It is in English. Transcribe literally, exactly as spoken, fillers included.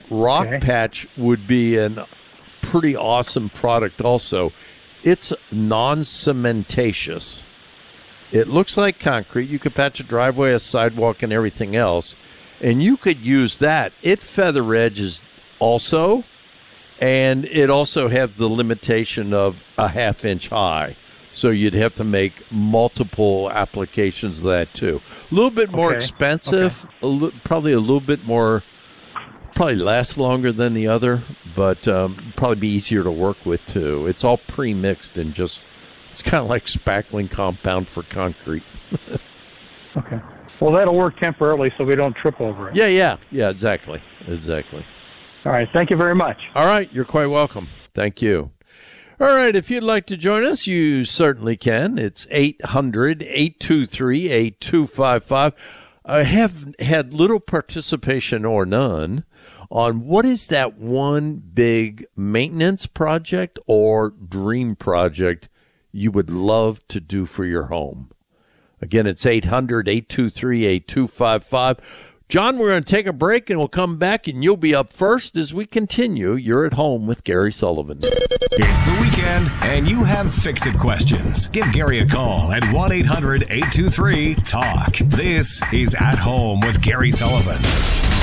Rock Okay. Patch would be a pretty awesome product also. It's non-cementatious. It looks like concrete. You could patch a driveway, a sidewalk, and everything else. And you could use that. It feather edges also, and it also have the limitation of a half inch high. So you'd have to make multiple applications of that too. A little bit more Okay. expensive, a li- probably a little bit more, probably lasts longer than the other, but um, probably be easier to work with too. It's all pre-mixed and just, it's kind of like spackling compound for concrete. Okay. Well, that'll work temporarily so we don't trip over it. Yeah, yeah, yeah, exactly, exactly. All right. Thank you very much. All right, you're quite welcome. Thank you. All right, if you'd like to join us, you certainly can. It's eight hundred, eight two three, eight two five five. I have had little participation or none on what is that one big maintenance project or dream project you would love to do for your home. Again, it's eight hundred, eight two three, eight two five five. John, we're going to take a break, and we'll come back, and you'll be up first as we continue. You're at home with Gary Sullivan. It's the weekend, and you have fix-it questions. Give Gary a call at one eight hundred, eight two three, talk. This is At Home with Gary Sullivan.